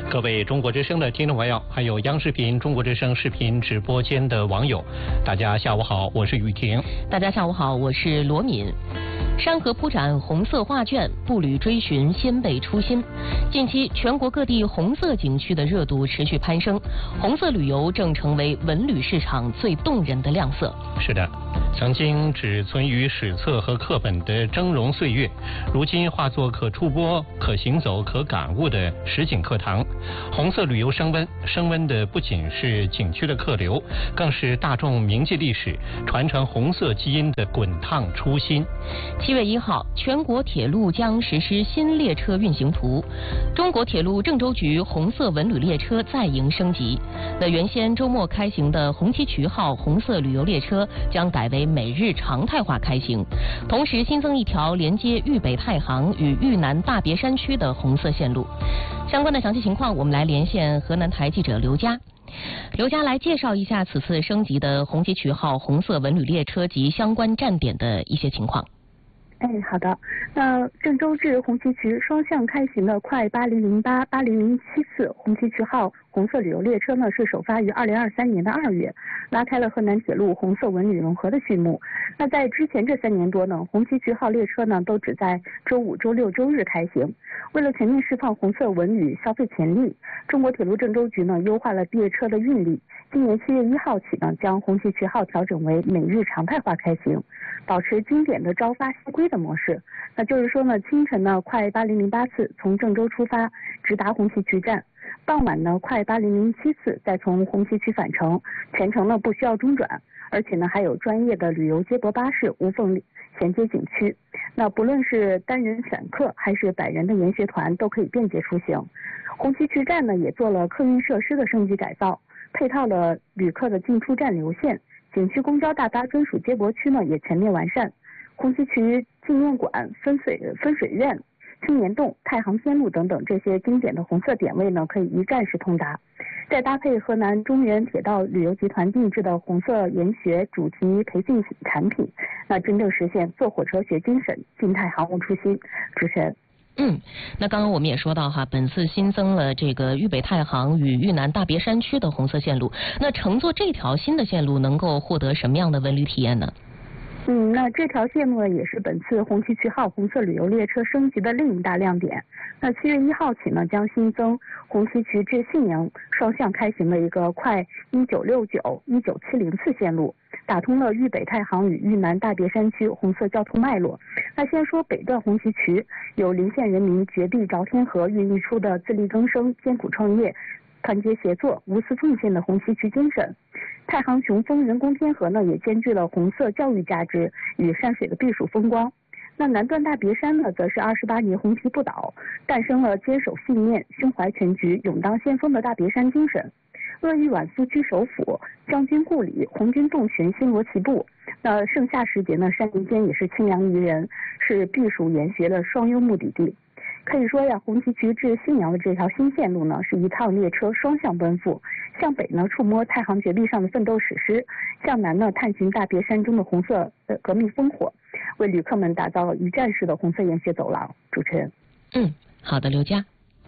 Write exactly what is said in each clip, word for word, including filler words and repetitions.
各位中国之声的听众朋友，还有央视频中国之声视频直播间的网友，大家下午好，我是雨婷。 大家下午好，我是罗敏。山河铺展红色画卷，步履追寻先辈初心。近期，全国各地红色景区的热度持续攀升，红色旅游正成为文旅市场最动人的亮色。 是的，曾经只存于史册和课本的峥嵘岁月，如今化作可触摸、可行走、可感悟的实景课堂。红色旅游升温，升温的不仅是景区的客流，更是大众铭记历史、传承红色基因的滚烫初心。 七月一号，全国铁路将实施新列车运行图，中国铁路郑州局红色文旅列车再迎升级。那原先周末开行的红旗渠号红色旅游列车将改为每日常态化开行，同时新增一条连接豫北太行与豫南大别山区的红色线路。相关的详细情况，我们来连线河南台记者刘佳。刘佳来介绍一下此次升级的红旗渠号红色文旅列车及相关站点的一些情况。 哎，好的。那郑州至红旗渠双向开行的快八零零八、八零零七次红旗渠号红色旅游列车呢，是首发于二零二三年的二月，拉开了河南铁路红色文旅融合的序幕。那在之前这三年多呢，红旗渠号列车呢都只在周五、周六、周日开行。为了全面释放红色文旅消费潜力，中国铁路郑州局呢优化了列车的运力。今年七月一号起呢，将红旗渠号调整为每日常态化开行，保持经典的朝发夕归的模式。那就是说呢，清晨呢快八零零八次从郑州出发，直达红旗渠站；傍晚呢快八零零七次再从红旗渠返程，全程呢不需要中转，而且呢还有专业的旅游接驳巴士无缝衔接景区。那不论是单人散客还是百人的研学团，都可以便捷出行。红旗渠站呢也做了客运设施的升级改造，配套了旅客的进出站流线，景区公交大巴专属接驳区呢也全面完善。红旗渠纪念馆、分水分水院、青年洞、太行天路等等这些经典的红色点位呢，可以一站式通达。再搭配河南中原铁道旅游集团定制的红色研学主题培训产品，那真正实现坐火车学精神，进太行无初心。主持人。 嗯，那刚刚我们也说到哈，本次新增了这个豫北太行与豫南大别山区的红色线路。那乘坐这条新的线路能够获得什么样的文旅体验呢？ 嗯，那这条线路呢，也是本次红旗渠号红色旅游列车升级的另一大亮点。那七月一号起呢，将新增红旗渠至信阳双向开行的一个快一九六九、一九七零次线路，打通了豫北太行与豫南大别山区红色交通脉络。那先说北段红旗渠，有邻县人民绝壁着天河孕育出的自力更生、艰苦创业、团结协作、无私奉献的红旗渠精神。太行雄风人工天河呢，也兼具了红色教育价值与山水的避暑风光。那南段大别山呢，则是二十八年红旗不倒，诞生了坚守信念、胸怀全局、勇当先锋的大别山精神。鄂豫皖苏区首府，将军故里，红军洞穴星罗棋布。那盛夏时节呢，山林间也是清凉宜人，是避暑研学的双优目的地。可以说呀，红旗渠至信阳的这条新线路呢，是一趟列车双向奔赴，向北呢触摸太行绝壁上的奋斗史诗，向南呢探寻大别山中的红色的革命烽火，为旅客们打造一站式的红色研学走廊。主持人。 嗯，好的，刘佳。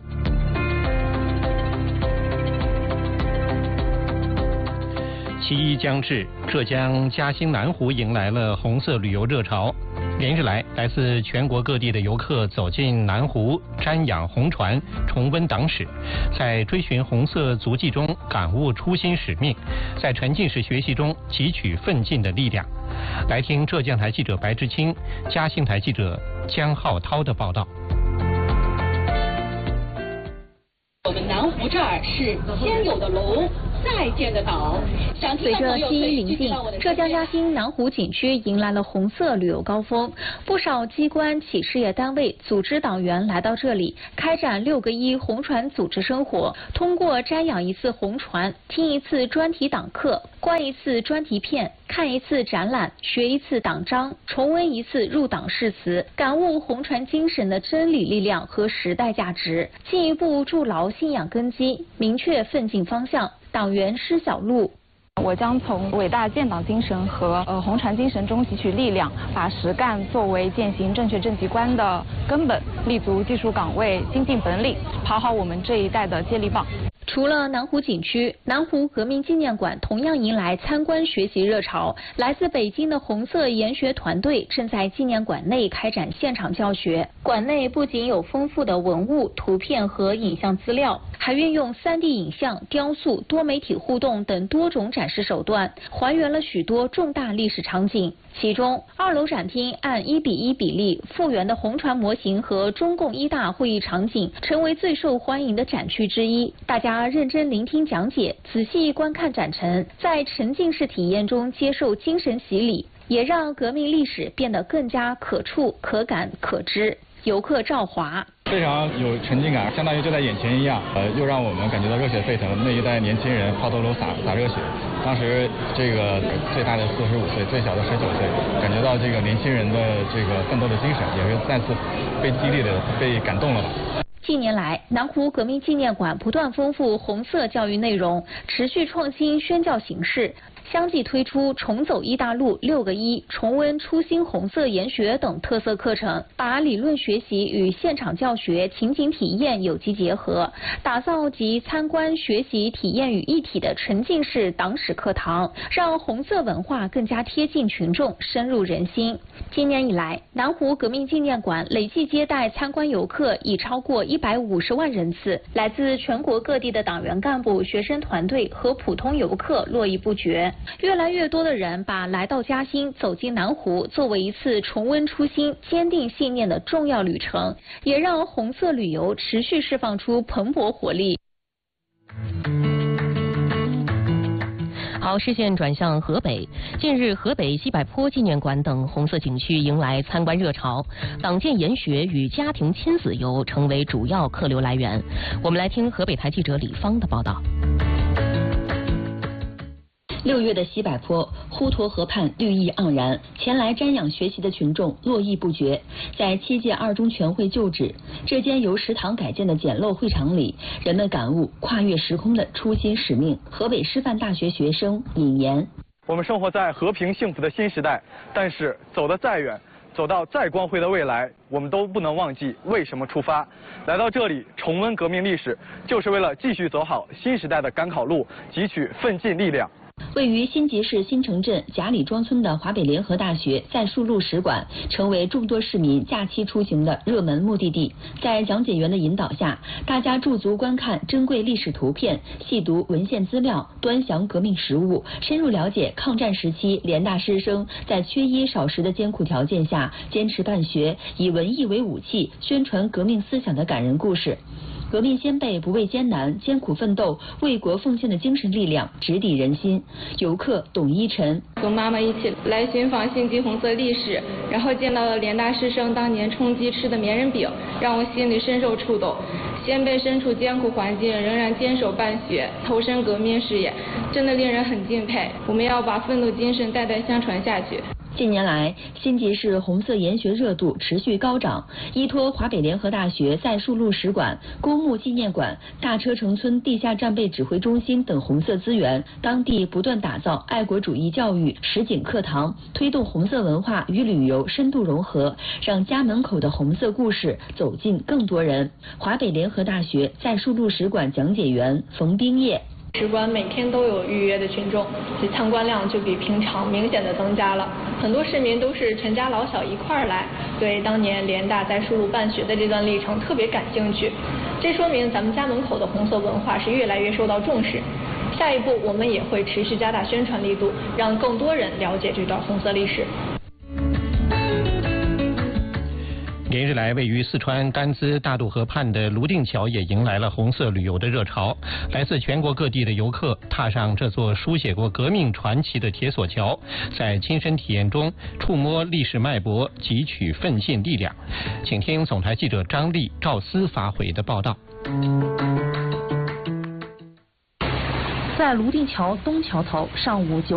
七一将至，浙江嘉兴南湖迎来了红色旅游热潮。连日来，来自全国各地的游客走进南湖，瞻仰红船，重温党史，在追寻红色足迹中感悟初心使命，在沉浸式学习中汲取奋进的力量。来听浙江台记者白志清、嘉兴台记者江浩涛的报道。 我们南湖这儿是先有的龙，再建的岛。 随着七一临近，浙江嘉兴南湖景区迎来了红色旅游高峰，不少机关、企事业单位、组织党员来到这里，开展六个一红船组织生活，通过瞻仰一次红船，听一次专题党课，观一次专题片，看一次展览，学一次党章，重温一次入党誓词，感悟红船精神的真理力量和时代价值，进一步筑牢信仰根基，明确奋进方向。党员施小璐。 我将从伟大建党精神和呃红船精神中汲取力量，把实干作为践行正确政绩观的根本，立足技术岗位，精进本领，跑好我们这一代的接力棒。 除了南湖景区，南湖革命纪念馆同样迎来参观学习热潮。来自北京的红色研学团队正在纪念馆内开展现场教学。馆内不仅有丰富的文物、图片和影像资料，还运用 三 D 影像、雕塑、多媒体互动等多种展示手段，还原了许多重大历史场景。其中，二楼展厅按一比一比例复原的红船模型和中共一大会议场景，成为最受欢迎的展区之一。大家认真聆听讲解，仔细观看展陈，在沉浸式体验中接受精神洗礼，也让革命历史变得更加可触、可感、可知。游客赵华。 非常有沉浸感，相当于就在眼前一样，呃，又让我们感觉到热血沸腾。那一代年轻人抛头颅洒洒热血，当时这个最大的四十五岁，最小的十九岁，感觉到这个年轻人的这个奋斗的精神，也是再次被激励的、被感动了吧。 近年来，南湖革命纪念馆不断丰富红色教育内容，持续创新宣教形式。相继推出重走一大路、六个一、重温初心红色研学等特色课程，把理论学习与现场教学、情景体验有机结合，打造集参观、学习、体验于一体的沉浸式党史课堂，让红色文化更加贴近群众、深入人心。今年以来，南湖革命纪念馆累计接待参观游客已超过一百五十万人次，来自全国各地的党员干部、学生团队和普通游客络绎不绝。越来越多的人把来到嘉兴、走进南湖作为一次重温初心、坚定信念的重要旅程，也让红色旅游持续释放出蓬勃活力。 好，视线转向河北。近日，河北西柏坡纪念馆等红色景区迎来参观热潮，党建研学与家庭亲子游成为主要客流来源。我们来听河北台记者李芳的报道。 六月的西柏坡，滹沱河畔绿意盎然，前来瞻仰学习的群众络绎不绝。在七届二中全会旧址这间由食堂改建的简陋会场里，人们感悟跨越时空的初心使命。河北师范大学学生尹岩： 我们生活在和平幸福的新时代，但是走得再远，走到再光辉的未来，我们都不能忘记为什么出发。来到这里重温革命历史，就是为了继续走好新时代的赶考路，汲取奋进力量。 位于新集市新城镇贾里庄村的华北联合大学在树路使馆，成为众多市民假期出行的热门目的地。在讲解员的引导下，大家驻足观看珍贵历史图片，细读文献资料，端详革命实务，深入了解抗战时期联大师生在缺衣少食的艰苦条件下坚持办学，以文艺为武器，宣传革命思想的感人故事。革命先辈不畏艰难、艰苦奋斗、为国奉献的精神力量直抵人心。游客董一晨： 和妈妈一起来寻访星级红色历史，然后见到了联大师生当年充饥吃的棉人饼，让我心里深受触动。先辈身处艰苦环境，仍然坚守办学，投身革命事业，真的令人很敬佩。我们要把奋斗精神代代相传下去。 近年来，新集市红色研学热度持续高涨，依托华北联合大学在树路使馆、公墓纪念馆、大车城村地下战备指挥中心等红色资源，当地不断打造爱国主义教育实景课堂，推动红色文化与旅游深度融合，让家门口的红色故事走进更多人。华北联合大学在树路使馆讲解员冯冰叶： 使馆每天都有预约的群众，其参观量就比平常明显的增加了。很多市民都是全家老小一块儿来，对当年联大在树路办学的这段历程特别感兴趣。这说明咱们家门口的红色文化是越来越受到重视。下一步我们也会持续加大宣传力度，让更多人了解这段红色历史。 连日来，位于四川甘孜大渡河畔的泸定桥也迎来了红色旅游的热潮。来自全国各地的游客踏上这座书写过革命传奇的铁索桥，在亲身体验中触摸历史脉搏，汲取奋进力量。请听总台记者张丽、赵思发回的报道。 在泸定桥东桥头，上午九